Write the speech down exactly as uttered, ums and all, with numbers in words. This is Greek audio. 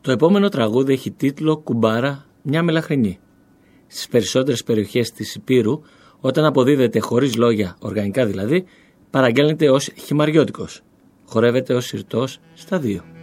Το επόμενο τραγούδι έχει τίτλο «Κουμπάρα, μια μελαχρινή». Στις περισσότερες περιοχές της Υπήρου, όταν αποδίδεται χωρίς λόγια, οργανικά δηλαδή, παραγγέλνεται ως χυμαριώτικος. Χορεύεται ως συρτός στα δύο.